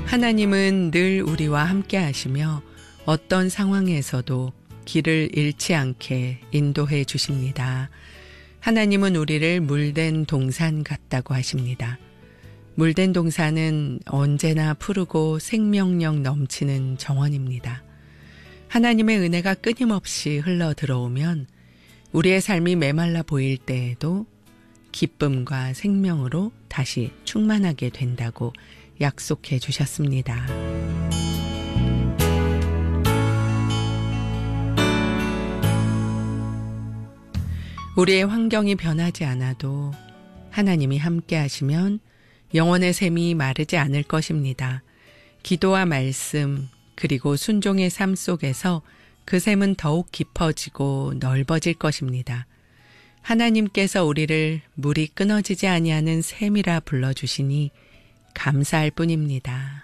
하나님은 늘 우리와 함께 하시며 어떤 상황에서도 길을 잃지 않게 인도해 주십니다. 하나님은 우리를 물된 동산 같다고 하십니다. 물된 동산은 언제나 푸르고 생명력 넘치는 정원입니다. 하나님의 은혜가 끊임없이 흘러 들어오면 우리의 삶이 메말라 보일 때에도 기쁨과 생명으로 다시 충만하게 된다고 약속해 주셨습니다. 우리의 환경이 변하지 않아도 하나님이 함께 하시면 영혼의 샘이 마르지 않을 것입니다. 기도와 말씀 그리고 순종의 삶 속에서 그 샘은 더욱 깊어지고 넓어질 것입니다. 하나님께서 우리를 물이 끊어지지 아니하는 샘이라 불러주시니 감사할 뿐입니다.